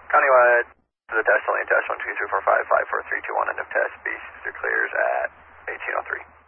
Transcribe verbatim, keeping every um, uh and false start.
Countywide, the test, only test one two three four five five four three two one, end of test, beast clears at eighteen oh three.